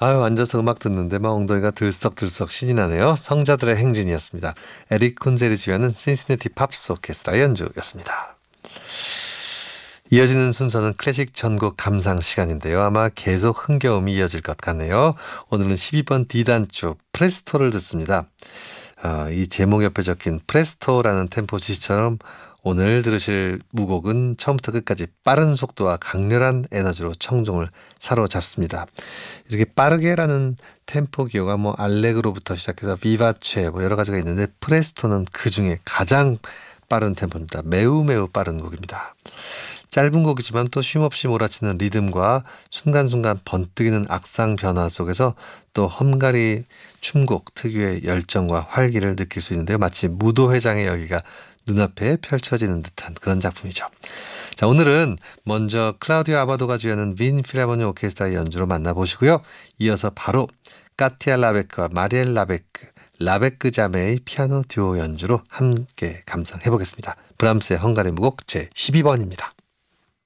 아유, 앉아서 음악 듣는데 막 엉덩이가 들썩들썩 신이 나네요. 성자들의 행진이었습니다. 에릭 콘젤이 지휘하는 신시내티 팝스 오케스트라 연주였습니다. 이어지는 순서는 클래식 전곡 감상 시간인데요. 아마 계속 흥겨움이 이어질 것 같네요. 오늘은 12번 D단조 프레스토를 듣습니다. 이 제목 옆에 적힌 프레스토라는 템포 지시처럼 오늘 들으실 무곡은 처음부터 끝까지 빠른 속도와 강렬한 에너지로 청중을 사로잡습니다. 이렇게 빠르게라는 템포 기호가 뭐 알레그로부터 시작해서 비바체 뭐 여러 가지가 있는데 프레스토는 그중에 가장 빠른 템포입니다. 매우 매우 빠른 곡입니다. 짧은 곡이지만 또 쉼없이 몰아치는 리듬과 순간순간 번뜩이는 악상 변화 속에서 또 헝가리 춤곡 특유의 열정과 활기를 느낄 수 있는데요. 마치 무도회장의 열기가 눈앞에 펼쳐지는 듯한 그런 작품이죠. 자, 오늘은 먼저 클라우디오 아바도가 주연한 빈 필하모니 오케스트라의 연주로 만나보시고요. 이어서 바로 까티아 라베크와 마리엘 라베크 자매의 피아노 듀오 연주로 함께 감상해 보겠습니다. 브람스의 헝가리 무곡 제 12번입니다.